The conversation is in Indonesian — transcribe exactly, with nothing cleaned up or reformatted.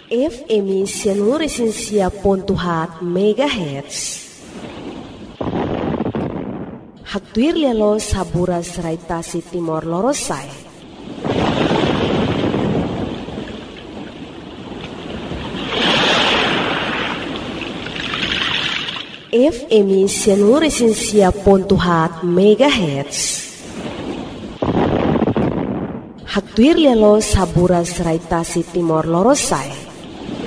F M Sianuresinsia Pontuhat Megahertz. Haktuir lelo saburas raitasi Timor Lorosai. F M Sianuresinsia Pontuhat Megahertz. Haktuir lelo saburas raitasi Timor Lorosai.